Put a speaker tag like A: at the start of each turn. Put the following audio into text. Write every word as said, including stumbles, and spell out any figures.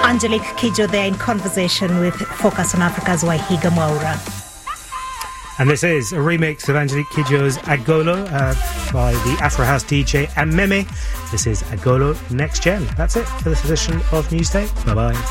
A: Angelique Kidjo there in conversation with Focus on Africa's Wahiga Mwaura.
B: And this is a remix of Angelique Kidjo's Agolo uh, by the Afro House D J Ameme. This is Agolo Next Gen. That's it for this edition of Newsday. Bye-bye.